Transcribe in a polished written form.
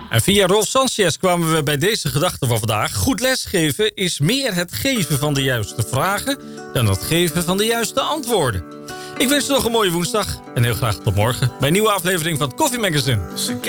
En via Rolf Sanchez kwamen we bij deze gedachte van vandaag. Goed lesgeven is meer het geven van de juiste vragen dan het geven van de juiste antwoorden. Ik wens je nog een mooie woensdag en heel graag tot morgen bij een nieuwe aflevering van het Koffie Magazine.